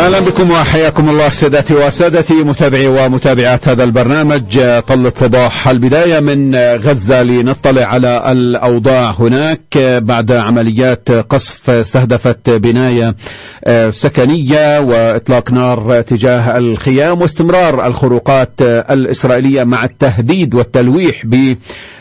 أهلا بكم وحياكم الله سادتي وسادتي متابعي ومتابعات هذا البرنامج طلة صباح. البداية من غزة لنطلع على الأوضاع هناك بعد عمليات قصف استهدفت بناية سكنية وإطلاق نار تجاه الخيام واستمرار الخروقات الإسرائيلية مع التهديد والتلويح ب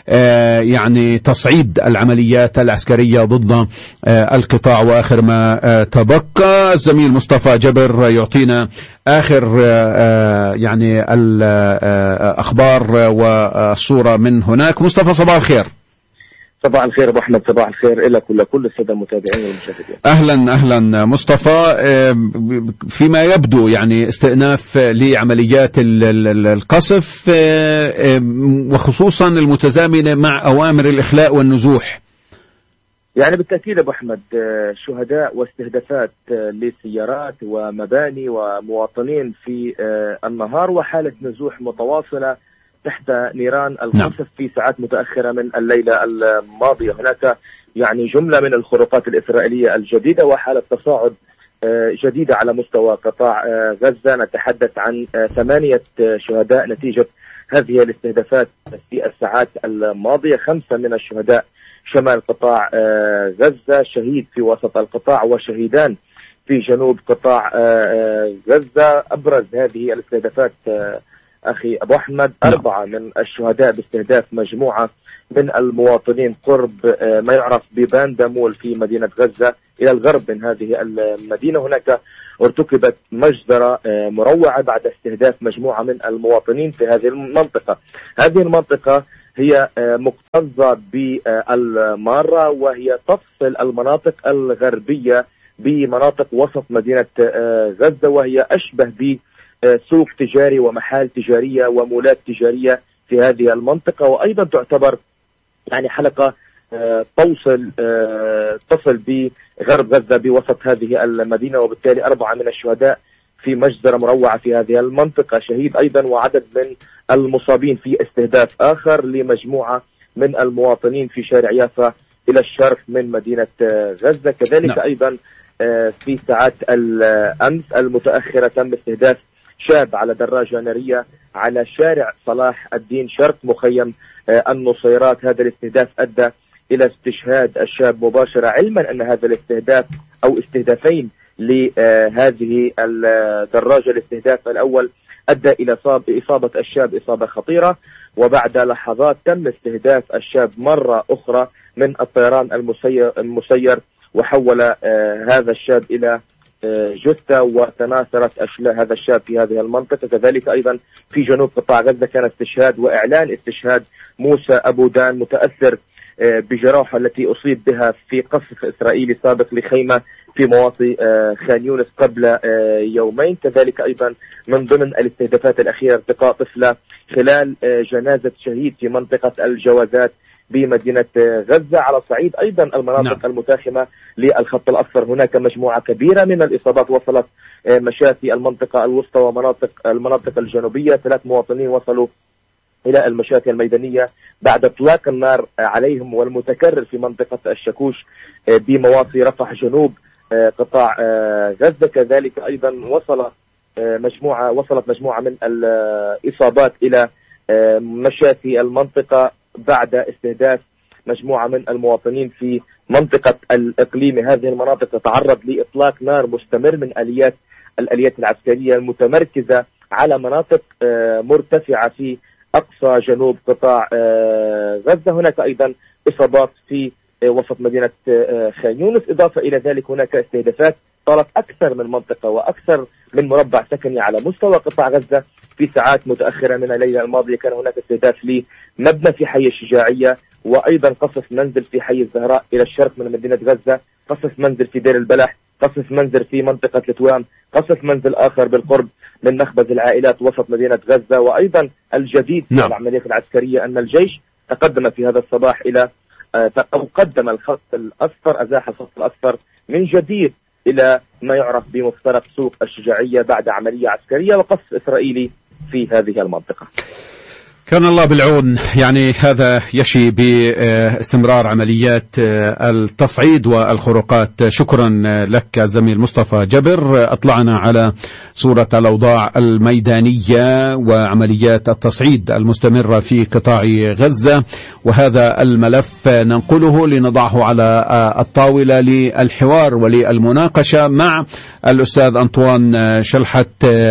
يعني تصعيد العمليات العسكرية ضد القطاع. وآخر ما تبقى الزميل مصطفى جبر يعطينا آخر يعني الأخبار والصورة من هناك. مصطفى صباح الخير. صباح الخير أبو أحمد، صباح الخير لك كل السادة المتابعين والمشاهدين. أهلا مصطفى. فيما يبدو يعني استئناف لعمليات القصف وخصوصا المتزامنة مع أوامر الإخلاء والنزوح. يعني بالتأكيد أبو أحمد شهداء واستهدافات لسيارات ومباني ومواطنين في النهار وحالة نزوح متواصلة تحت نيران القصف في ساعات متأخرة من الليلة الماضية. هناك يعني جملة من الخروقات الإسرائيلية الجديدة وحالة تصاعد جديدة على مستوى قطاع غزة. نتحدث عن 8 شهداء نتيجة هذه الاستهدافات في الساعات الماضية. 5 من الشهداء شمال قطاع غزة، شهيد في وسط القطاع وشهيدان في جنوب قطاع غزة. أبرز هذه الاستهدافات أخي أبو أحمد 4 من الشهداء باستهداف مجموعة من المواطنين قرب ما يعرف ببان دامول في مدينة غزة إلى الغرب من هذه المدينة. هناك ارتكبت مجزرة مروعة بعد استهداف مجموعة من المواطنين في هذه المنطقة. هذه المنطقة هي مكتظة بالمارة وهي تفصل المناطق الغربية بمناطق وسط مدينة غزة، وهي أشبه بسوق تجاري ومحال تجارية ومولات تجارية في هذه المنطقة، وأيضا تعتبر يعني حلقة تصل بغرب غزة بوسط هذه المدينة. وبالتالي 4 من الشهداء في مجزرة مروعة في هذه المنطقة، شهيد أيضا وعدد من المصابين في استهداف آخر لمجموعة من المواطنين في شارع يافا إلى الشرق من مدينة غزة. كذلك أيضا في ساعات الأمس المتأخرة تم استهداف شاب على دراجة نارية على شارع صلاح الدين شرق مخيم النصيرات. هذا الاستهداف أدى إلى استشهاد الشاب مباشرة، علما أن هذا الاستهداف أو استهدافين لهذه الدراجة، الاستهداف الأول أدى إلى إصابة الشاب إصابة خطيرة، وبعد لحظات تم استهداف الشاب مرة أخرى من الطيران المسير وحول هذا الشاب إلى جثة وتناثرت أشلاء هذا الشاب في هذه المنطقة. كذلك أيضا في جنوب قطاع غزة كان استشهاد وإعلان استشهاد موسى أبو دان متأثر بجراحة التي أصيب بها في قصف إسرائيلي سابق لخيمة في مواطي خان يونس قبل يومين. كذلك أيضا من ضمن الاستهدافات الأخيرة ارتقاء طفلة خلال جنازة شهيد في منطقة الجوازات بمدينة غزة. على صعيد أيضا المناطق المتاخمة للخط الأصفر هناك مجموعة كبيرة من الإصابات وصلت مشافي المنطقة الوسطى المناطق الجنوبية. 3 مواطنين وصلوا إلى المشافي الميدانية بعد إطلاق النار عليهم والمتكرر في منطقة الشكوش بمواصي رفح جنوب قطاع غزة. كذلك أيضا وصلت مجموعة من الإصابات إلى مشافي المنطقة بعد استهداف مجموعة من المواطنين في منطقة الإقليم. هذه المناطق تتعرض لإطلاق نار مستمر من الآليات العسكرية المتمركزة على مناطق مرتفعة في أقصى جنوب قطاع غزة. هناك أيضا إصابات في وسط مدينة خان يونس. إضافة إلى ذلك هناك استهدافات طالت أكثر من منطقة وأكثر من مربع سكني على مستوى قطاع غزة. في ساعات متأخرة من الليلة الماضية كان هناك استهداف لمبنى في حي الشجاعية، وأيضا قصف منزل في حي الزهراء إلى الشرق من مدينة غزة، قصف منزل في دير البلح، قصف منزل في منطقة التوام، قصف منزل آخر بالقرب من مخبز العائلات وسط مدينة غزة. وأيضا الجديد في العمليات العسكرية أن الجيش تقدم في هذا الصباح إلى قدم الخط الأصفر، أزاح الخط الأصفر من جديد إلى ما يعرف بمفترق سوق الشجاعية بعد عملية عسكرية وقصف إسرائيلي في هذه المنطقة. كان الله بالعون. يعني هذا يشي باستمرار عمليات التصعيد والخروقات. شكرا لك زميل مصطفى جبر، أطلعنا على صورة الأوضاع الميدانية وعمليات التصعيد المستمرة في قطاع غزة، وهذا الملف ننقله لنضعه على الطاولة للحوار وللمناقشة مع الأستاذ أنطوان شلحت.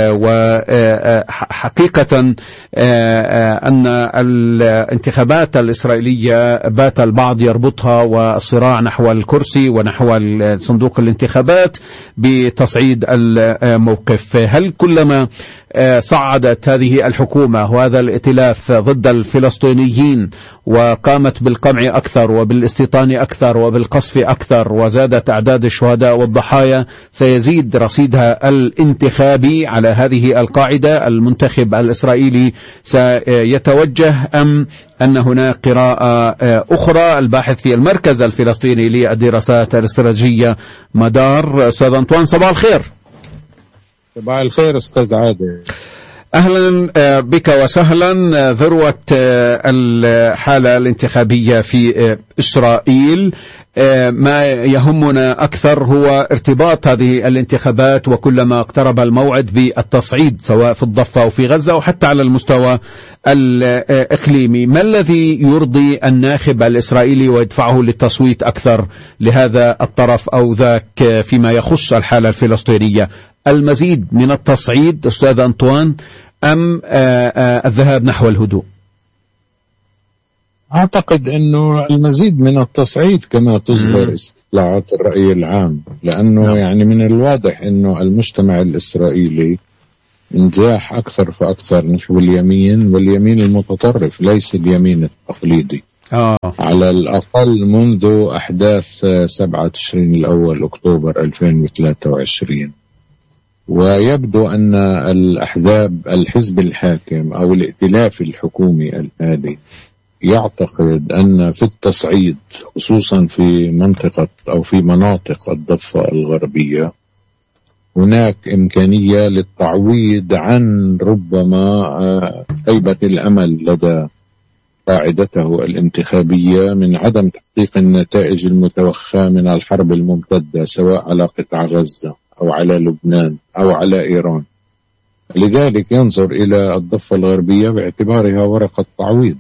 وحقيقة أن الانتخابات الإسرائيلية بات البعض يربطها والصراع نحو الكرسي ونحو صندوق الانتخابات بتصعيد الموقف. هل كلما صعدت هذه الحكومة وهذا الائتلاف ضد الفلسطينيين وقامت بالقمع أكثر وبالاستيطان أكثر وبالقصف أكثر وزادت أعداد الشهداء والضحايا، سيزيد رصيدها الانتخابي على هذه القاعدة؟ المنتخب الإسرائيلي سيتوجه أم أن هناك قراءة أخرى؟ الباحث في المركز الفلسطيني للدراسات الاستراتيجية مدار، أستاذ أنطوان، صباح الخير. صباح الخير أستاذ عادل، أهلا بك وسهلا. ذروة الحالة الانتخابية في إسرائيل، ما يهمنا أكثر هو ارتباط هذه الانتخابات وكلما اقترب الموعد بالتصعيد سواء في الضفة أو في غزة وحتى على المستوى الإقليمي. ما الذي يرضي الناخب الإسرائيلي ويدفعه للتصويت أكثر لهذا الطرف أو ذاك فيما يخص الحالة الفلسطينية؟ المزيد من التصعيد أستاذ أنطوان أم الذهاب نحو الهدوء؟ أعتقد أنه المزيد من التصعيد كما تظهر استطلاعات الرأي العام، لأنه يعني من الواضح أنه المجتمع الإسرائيلي انزاح أكثر فأكثر نحو اليمين، واليمين المتطرف ليس اليمين التقليدي. على الأقل منذ أحداث 7 تشرين الأول أكتوبر 2023. ويبدو أن الأحزاب، الحزب الحاكم أو الائتلاف الحكومي الحالي يعتقد أن في التصعيد خصوصا في منطقة أو في مناطق الضفة الغربية هناك إمكانية للتعويض عن ربما خيبة الأمل لدى قاعدته الانتخابية من عدم تحقيق النتائج المتوخاة من الحرب الممتدة سواء على قطاع غزة أو على لبنان أو على إيران. لذلك ينظر إلى الضفة الغربية باعتبارها ورقة تعويض.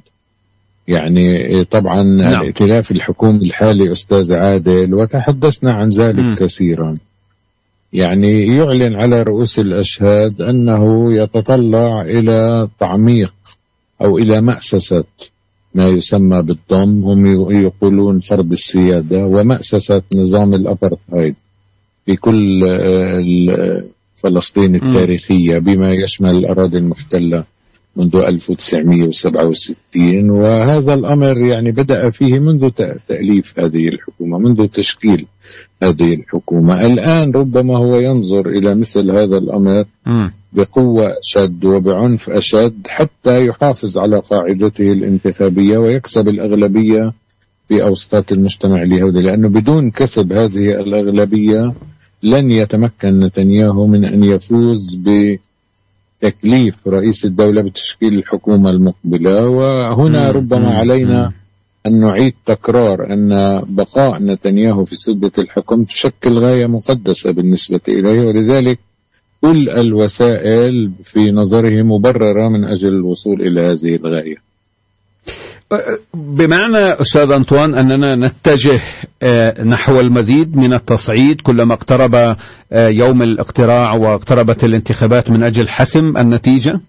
يعني طبعا الائتلاف الحكومي الحالي أستاذ عادل، وتحدثنا عن ذلك كثيرا، يعني يعلن على رؤوس الأشهاد أنه يتطلع إلى تعميق أو إلى مأسسة ما يسمى بالضم، هم يقولون فرض السيادة، ومأسسة نظام الأبرتهايد في كل فلسطين التاريخية بما يشمل الأراضي المحتلة منذ 1967. وهذا الأمر يعني بدأ فيه منذ تأليف هذه الحكومة، منذ تشكيل هذه الحكومة. الآن ربما هو ينظر إلى مثل هذا الأمر بقوة أشد وبعنف أشد حتى يحافظ على قاعدته الانتخابية ويكسب الأغلبية في أوساط المجتمع اليهودي، لأنه بدون كسب هذه الأغلبية لن يتمكن نتنياهو من أن يفوز بتكليف رئيس الدولة بتشكيل الحكومة المقبلة. وهنا ربما علينا أن نعيد تكرار أن بقاء نتنياهو في سدة الحكم تشكل غاية مقدسة بالنسبة إليه، ولذلك كل الوسائل في نظره مبررة من أجل الوصول إلى هذه الغاية. بمعنى أستاذ أنطوان أننا نتجه نحو المزيد من التصعيد كلما اقترب يوم الاقتراع واقتربت الانتخابات من أجل حسم النتيجة؟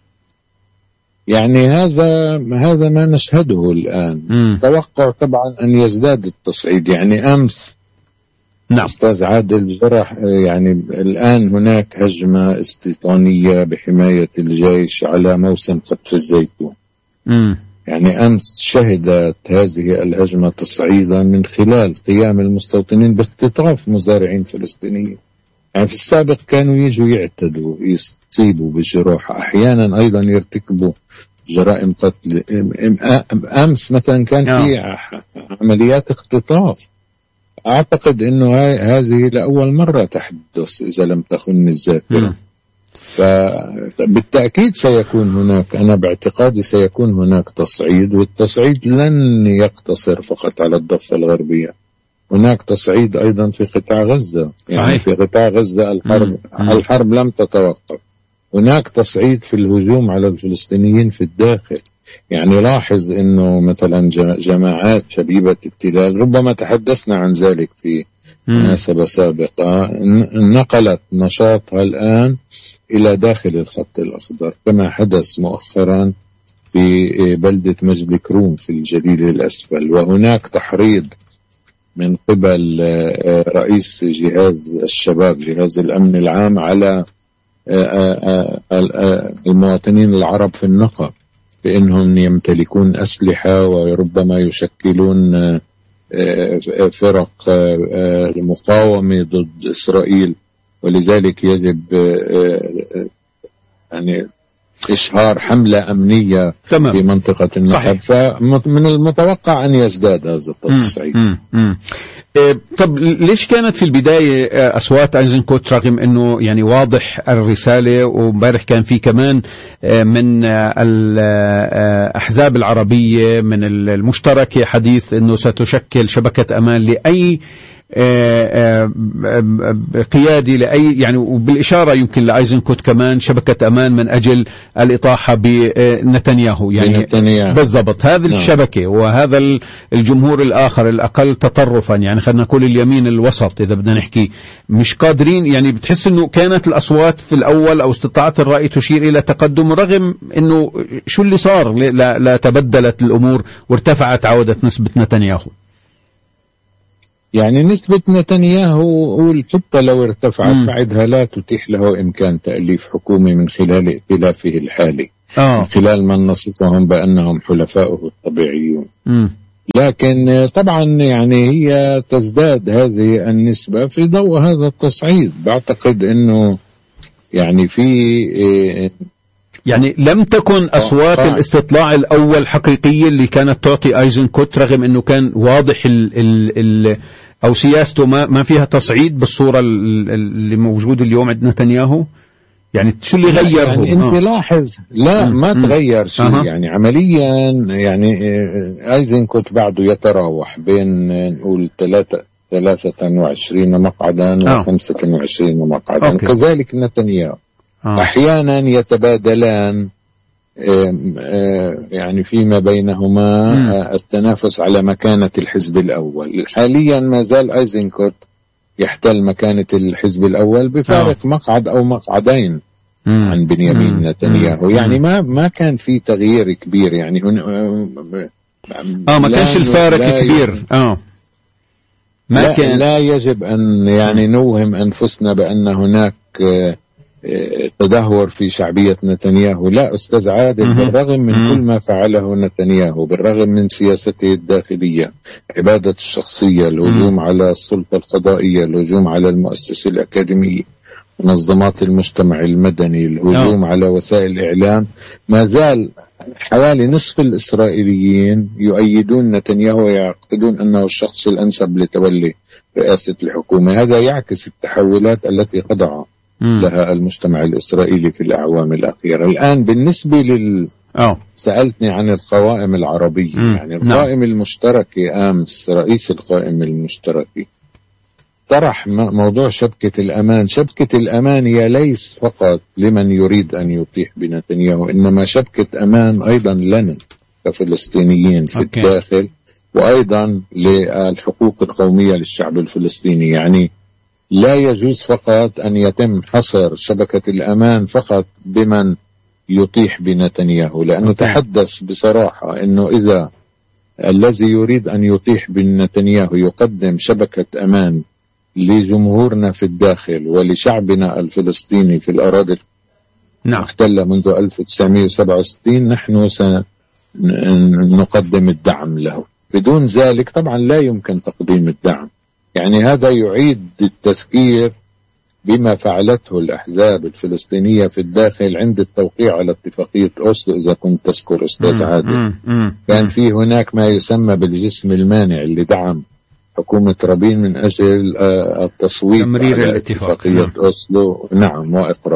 يعني هذا ما نشهده الآن. توقع طبعا أن يزداد التصعيد. يعني أمس أستاذ عادل جرح، يعني الآن هناك هجمة استيطانية بحماية الجيش على موسم قطف الزيتون. يعني أمس شهدت هذه الهجمة تصعيدا من خلال قيام المستوطنين باختطاف مزارعين فلسطينيين. يعني في السابق كانوا يجوا يعتدوا، يصيبوا بالجروح، أحيانا أيضا يرتكبوا جرائم قتل. أمس مثلا كان في عمليات اختطاف. أعتقد أنه هذه لأول مرة تحدث إذا لم تخن الذاكرة. فبالتأكيد سيكون هناك، أنا باعتقادي سيكون هناك تصعيد، والتصعيد لن يقتصر فقط على الضفة الغربية، هناك تصعيد أيضا في قطاع غزة. يعني في قطاع غزة الحرب لم تتوقف، هناك تصعيد في الهجوم على الفلسطينيين في الداخل. يعني لاحظ أنه مثلا جماعات شبيبة التلال، ربما تحدثنا عن ذلك في مناسبة سابقة، نقلت نشاطها الآن إلى داخل الخط الأخضر، كما حدث مؤخرا في بلدة مجد كروم في الجليل الأسفل. وهناك تحريض من قبل رئيس جهاز الشباب، جهاز الأمن العام، على المواطنين العرب في النقب بأنهم يمتلكون أسلحة وربما يشكلون فرق المقاومة ضد إسرائيل، ولذلك يجب يعني إشهار حملة أمنية في منطقة النقب. فمن المتوقع أن يزداد هذا التصعيد. طب ليش كانت في البداية أصوات أيزنكوت رغم أنه يعني واضح الرسالة، ومبارح كان في كمان من الأحزاب العربية من المشتركة حديث أنه ستشكل شبكة أمان لأي قيادي لأي، يعني وبالإشارة يمكن لأيزنكوت كمان شبكة أمان من أجل الإطاحة بنتنياهو، يعني بالضبط هذه الشبكة وهذا الجمهور الآخر الأقل تطرفا، يعني خلينا نقول اليمين الوسط إذا بدنا نحكي، مش قادرين. يعني بتحس أنه كانت الأصوات في الأول أو استطاعت الرأي تشير إلى تقدم، رغم أنه شو اللي صار لا تبدلت الأمور وارتفعت عودة نسبة نتنياهو. يعني نسبة نتنياهو حتى لو ارتفعت بعدها لا تتيح له إمكان تأليف حكومة من خلال ائتلافه الحالي، من خلال من نصفهم بأنهم حلفاؤه الطبيعيون. لكن طبعا يعني هي تزداد هذه النسبة في ضوء هذا التصعيد. بعتقد أنه يعني يعني لم تكن أصوات الاستطلاع الأول حقيقية اللي كانت تعطي أيزنكوت، رغم أنه كان واضح أو سياسته ما فيها تصعيد بالصورة اللي موجود اليوم عند نتنياهو. يعني شو اللي غيره؟ يعني انت لاحظ ما تغير شيء. يعني عمليا يعني أيزنكوت بعده يتراوح بين نقول 23 مقعدا و 25 مقعدا. كذلك نتنياهو أحيانا يتبادلان يعني فيما بينهما التنافس على مكانة الحزب الأول. حاليا ما زال أيزنكوت يحتل مكانة الحزب الأول بفارق مقعد أو مقعدين عن بنيامين نتنياهو. يعني ما كان في تغيير كبير. يعني ما كانش الفارق كبير. ما كان. لا يجب أن يعني نوهم أنفسنا بأن هناك تدهور في شعبية نتنياهو. لا أستاذ عادل، بالرغم من كل ما فعله نتنياهو، بالرغم من سياسته الداخلية، عبادة الشخصية، الهجوم على السلطة القضائية، الهجوم على المؤسسة الأكاديمية، منظمات المجتمع المدني، الهجوم على وسائل الإعلام، ما زال حوالي نصف الإسرائيليين يؤيدون نتنياهو ويعتقدون أنه الشخص الأنسب لتولي رئاسة الحكومة. هذا يعكس التحولات التي قضى لها المجتمع الإسرائيلي في الأعوام الأخيرة. الآن بالنسبة سألتني عن القوائم العربية. يعني القائمة المشتركة أمس رئيس القائمة المشتركة طرح موضوع شبكة الأمان. شبكة الأمان هي ليس فقط لمن يريد أن يطيح بنتنياهو، إنما شبكة أمان أيضا لنا كفلسطينيين في الداخل، وأيضا للحقوق القومية للشعب الفلسطيني. يعني لا يجوز فقط أن يتم حصر شبكة الأمان فقط بمن يطيح بنتنياهو، لأنه تحدث بصراحة أنه إذا الذي يريد أن يطيح بنتنياهو يقدم شبكة أمان لجمهورنا في الداخل ولشعبنا الفلسطيني في الأراضي المحتلة منذ 1967، نحن سنقدم الدعم له. بدون ذلك طبعا لا يمكن تقديم الدعم. يعني هذا يعيد التذكير بما فعلته الأحزاب الفلسطينية في الداخل عند التوقيع على اتفاقية أوسلو. إذا كنت تذكر أستاذ عادل، كان في هناك ما يسمى بالجسم المانع اللي دعم حكومة رابين من أجل التصويت على اتفاقية أوسلو وإقراره.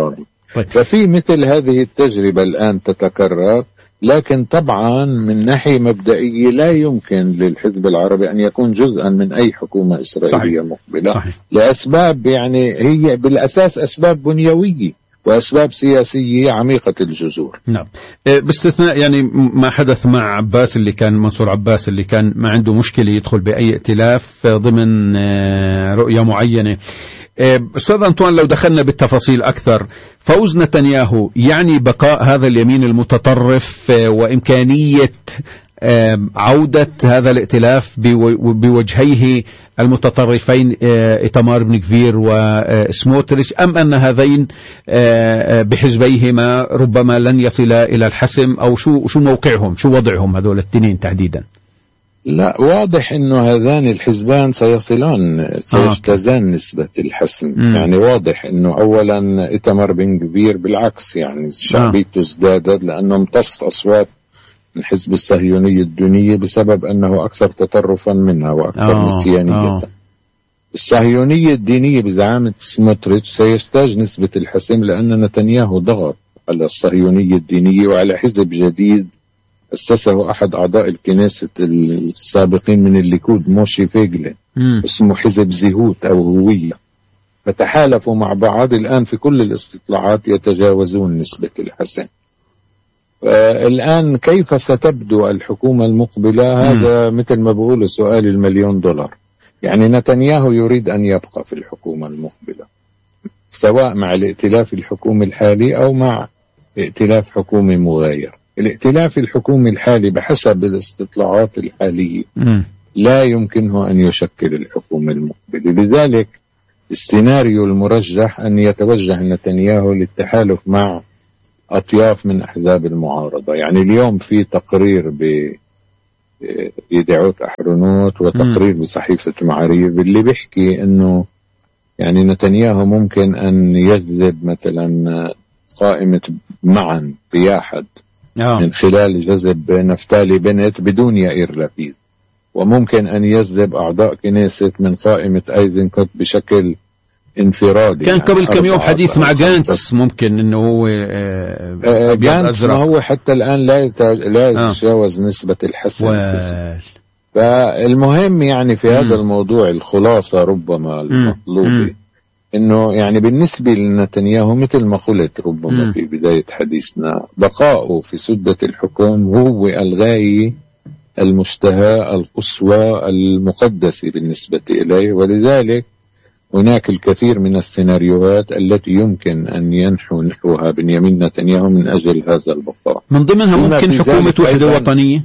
طيب. ففي مثل هذه التجربة الآن تتكرر، لكن طبعا من ناحية مبدئية لا يمكن للحزب العربي أن يكون جزءا من أي حكومة إسرائيلية مقبلة. صحيح. لأسباب يعني هي بالأساس أسباب بنيوية وأسباب سياسية عميقة الجذور. نعم، باستثناء يعني ما حدث مع عباس اللي كان منصور عباس اللي كان ما عنده مشكلة يدخل بأي ائتلاف ضمن رؤية معينة. أستاذ أنطوان، لو دخلنا بالتفاصيل أكثر، فوز نتنياهو يعني بقاء هذا اليمين المتطرف وإمكانية عودة هذا الائتلاف بوجهيه المتطرفين إيتمار بن غفير وسموتريتش، أم أن هذين بحزبيهما ربما لن يصلا إلى الحسم، أو شو موقعهم، شو وضعهم هذول الاثنين تحديدا؟ لا، واضح انه هذان الحزبان سيجتازان نسبة الحسم. يعني واضح انه اولا إيتمار بن غفير بالعكس يعني شعبيته ازدادت لانه امتص اصوات من حزب الصهيونية الدينية بسبب انه اكثر تطرفا منها واكثر مسيانية. الصهيونية الدينية بزعامة سموتريتش سيجتاز نسبة الحسم لان نتنياهو ضغط على الصهيونية الدينية وعلى حزب جديد أسسه أحد أعضاء الكنيسة السابقين من الليكود، موشي فيغلين، اسمه حزب زهوت أو هوية، فتحالفوا مع بعض الآن في كل الاستطلاعات يتجاوزون نسبة الحسم. الآن كيف ستبدو الحكومة المقبلة؟ هذا مثل ما بقول سؤال $1,000,000. يعني نتنياهو يريد أن يبقى في الحكومة المقبلة سواء مع الائتلاف الحكومي الحالي أو مع ائتلاف حكومي مغاير. الائتلاف الحكومي الحالي بحسب الاستطلاعات الحالية لا يمكنه أن يشكل الحكومة المقبلة، لذلك السيناريو المرجح أن يتوجه نتنياهو للتحالف مع أطياف من أحزاب المعارضة. يعني اليوم في تقرير بيدعوت أحرنوت وتقرير بصحيفة معاريف اللي بيحكي أنه يعني نتنياهو ممكن أن يجذب مثلا قائمة معا بياحد من خلال جذب نفتالي بنت بدون يائير لبيد، وممكن أن يجذب أعضاء كنيسة من قائمة أيزنكوت بشكل انفرادي. كان يعني قبل كم يوم حديث مع جانتس ممكن أنه هو جانتس ما هو حتى الآن لا يتجاوز نسبة الحسن. فالمهم يعني في هذا الموضوع الخلاصة ربما المطلوبة انه يعني بالنسبة لنتنياهو مثل ما قلت ربما في بداية حديثنا، بقاؤه في سدة الحكم هو الغاية المشتهى القصوى المقدسة بالنسبة إليه، ولذلك هناك الكثير من السيناريوهات التي يمكن أن ينحو نحوها بنيامين نتنياهو من أجل هذا البقاء. من ضمنها ممكن حكومة وحدة وطنية،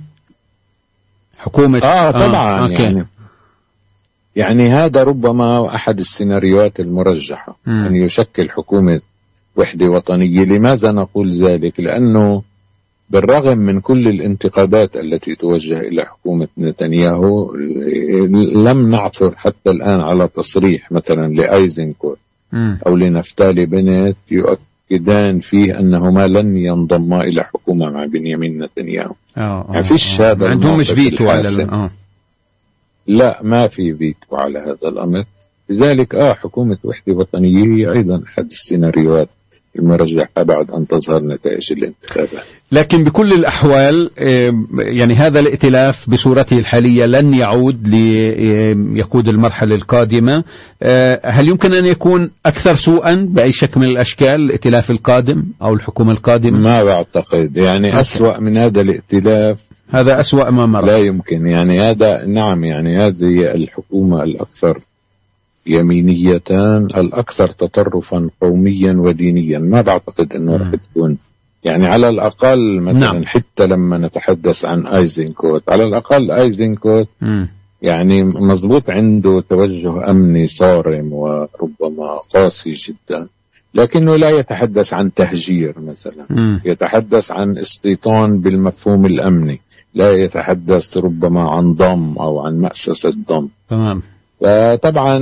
حكومة طبعا يعني هذا ربما أحد السيناريوهات المرجحة أن يشكل حكومة وحدة وطنية. لماذا نقول ذلك؟ لأنه بالرغم من كل الانتقادات التي توجه إلى حكومة نتنياهو لم نعثر حتى الآن على تصريح مثلا لأيزنكوت أو لنفتالي بنت يؤكدان فيه أنهما لن ينضما إلى حكومة مع بنيامين نتنياهو. يعني فيش هذا عندهم مش فيتو على لا، ما في فيتو على هذا الأمر. لذلك حكومة وحدة وطنية هي أيضا أحد السيناريوهات المرجحة بعد أن تظهر نتائج الانتخابات. لكن بكل الأحوال يعني هذا الائتلاف بصورته الحالية لن يعود ليقود المرحلة القادمة. هل يمكن أن يكون أكثر سوءا بأي شكل من الأشكال الائتلاف القادم أو الحكومة القادمة؟ ما بعتقد يعني أسوأ من هذا الائتلاف. هذا أسوأ ما مر. لا يمكن يعني هذا. نعم يعني هذه الحكومة الأكثر يمينية الأكثر تطرفا قوميا ودينيا. ما بعتقد أنه رح تكون يعني على الأقل مثلا حتى لما نتحدث عن أيزنكوت، على الأقل أيزنكوت يعني مضبوط عنده توجه أمني صارم وربما قاسي جدا، لكنه لا يتحدث عن تهجير مثلا، يتحدث عن استيطان بالمفهوم الأمني، لا يتحدث ربما عن ضم أو عن مأسسة ضم. تمام. طبعا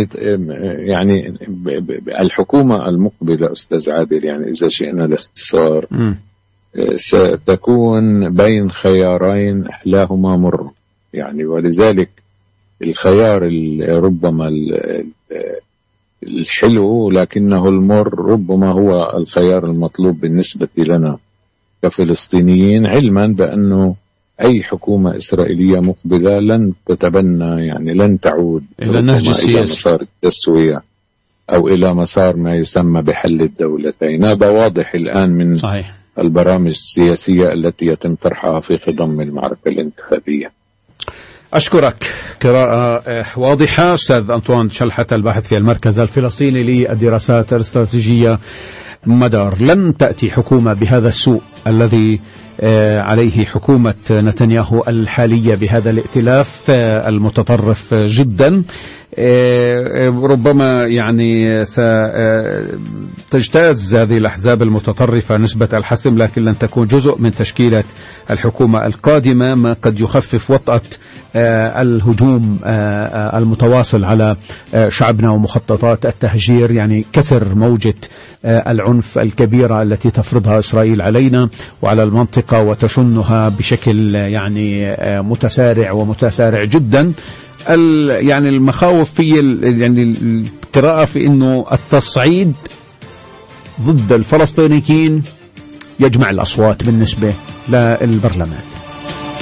يعني الحكومة المقبلة أستاذ عادل يعني إذا شئنا الاختصار ستكون بين خيارين أحلاهما مر يعني، ولذلك الخيار ربما الحلو لكنه المر ربما هو الخيار المطلوب بالنسبة لنا كفلسطينيين، علما بأنه أي حكومة إسرائيلية مقبلة لن تتبنى، يعني لن تعود إلى نهج السياسي، إلى مسار التسوية أو إلى مسار ما يسمى بحل الدولتين. هذا واضح الآن من صحيح البرامج السياسية التي يتم طرحها في خضم المعركة الانتخابية. أشكرك، قراءة واضحة. أستاذ أنطوان شلحت، الباحث في المركز الفلسطيني للدراسات الاستراتيجية مدار. لن تأتي حكومة بهذا السوء الذي عليه حكومة نتنياهو الحالية بهذا الائتلاف المتطرف جدا. ربما يعني ستجتاز هذه الأحزاب المتطرفة نسبة الحسم، لكن لن تكون جزء من تشكيلة الحكومة القادمة، ما قد يخفف وطأة الهجوم المتواصل على شعبنا ومخططات التهجير، يعني كسر موجة العنف الكبيرة التي تفرضها إسرائيل علينا وعلى المنطقة وتشنها بشكل يعني متسارع جدا. يعني المخاوف في يعني القراءة في إنه التصعيد ضد الفلسطينيين يجمع الأصوات بالنسبة للبرلمان.